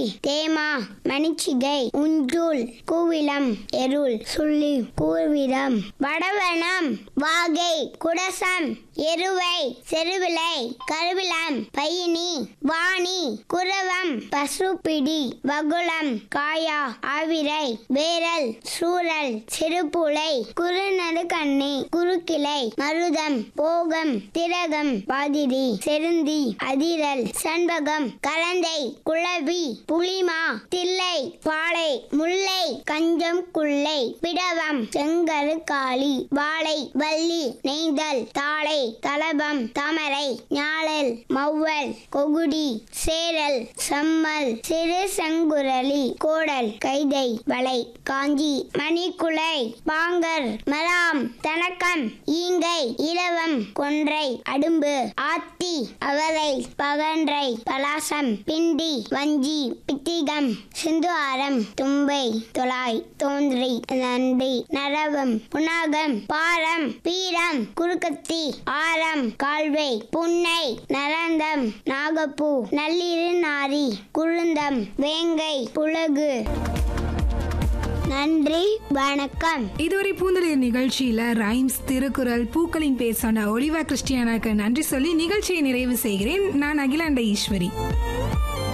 தேமா மணிச்சிகை உஞ்சூல் கூவிலம் எருள் சுள்ளி கூர்விடம் வடவனம் வாகை குடசம் எருவை செருவிலை கருவிலம் பையினி வாணி குரவம் பசுப்பிடி வகுளம் காயா ஆவிரை வேரல் சூரல் சிறுபுளை குறுநடு கண்ணி குறுக்கிளை மருதம் போகம் திரகம் பாதிரி செருந்தி அதிரல் சண்பகம் கலந்தை குளவி புளிமா தில்லை பாளை முல்லை கஞ்சம் குள்ளை பிடவம் செங்கரு காளி வாழை வள்ளி நெய்தல் தாளை தலபம் தாமரை ஞாழல் மௌவல் கொகுடி சேரல் செம்மல் சிறு செங்குரலி கோடல் கைதை வளை காஞ்சி மணிக்குலை பாங்கர் மலாம் தனக்கம் ஈங்கை இலவம் கொன்றை அடும்பு ஆத்தி அவரை பகன்றை பலாசம் பிண்டி வஞ்சி பித்திகம் சிந்து ஆரம் தும்பை தொலாய் தோன்றி நன்றி நரவம் புனாகம் பாரம் பீரம் குறுக்கத்தி ஆரம் கால்வை புன்னை நரந்தம் நாகப்பூ நள்ளிரு நாரி குழுந்தம் வேங்கை புலகு. நன்றி, வணக்கம். இதுவரை பூந்தளிர் நிகழ்ச்சியில ரைம்ஸ், திருக்குறள், பூக்களின் பேர் சொன்ன ஒலிவா கிறிஸ்டியானாக்கு நன்றி சொல்லி நிகழ்ச்சியை நிறைவு செய்கிறேன். நான் அகிலாண்ட ஈஸ்வரி.